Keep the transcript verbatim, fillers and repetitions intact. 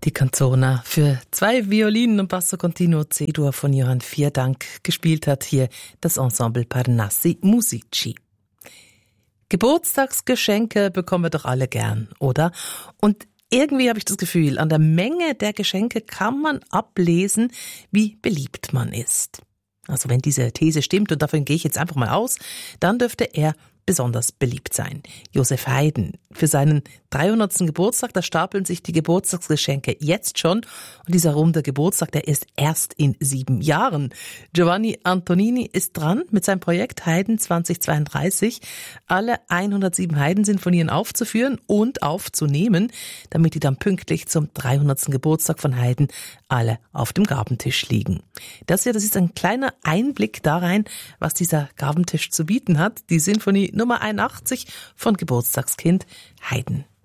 Die Canzona für zwei Violinen und Basso Continuo C-Dur von Johann Vierdank. Gespielt hat hier das Ensemble Parnassi Musici. Geburtstagsgeschenke bekommen wir doch alle gern, oder? Und irgendwie habe ich das Gefühl, an der Menge der Geschenke kann man ablesen, wie beliebt man ist. Also wenn diese These stimmt, und davon gehe ich jetzt einfach mal aus, dann dürfte er besonders beliebt sein. Josef Haydn. Für seinen dreihundertsten Geburtstag, da stapeln sich die Geburtstagsgeschenke jetzt schon. Und dieser runde Geburtstag, der ist erst in sieben Jahren. Giovanni Antonini ist dran mit seinem Projekt Haydn zweitausendzweiunddreißig. Alle hundertsieben Haydn-Sinfonien aufzuführen und aufzunehmen, damit die dann pünktlich zum dreihundertsten Geburtstag von Haydn alle auf dem Gabentisch liegen. Das hier, das ist ein kleiner Einblick da rein, was dieser Gabentisch zu bieten hat. Die Sinfonie Nummer einundachtzig von Geburtstagskind Haydn.